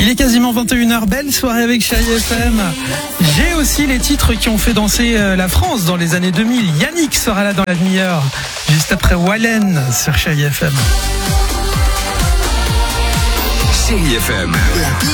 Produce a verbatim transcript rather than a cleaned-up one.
Il est quasiment vingt et une heures, belle soirée avec Chérie F M. J'ai aussi les titres qui ont fait danser la France dans les années deux mille. Yannick sera là dans la demi-heure, juste après Wallen sur Chérie F M. Chérie F M.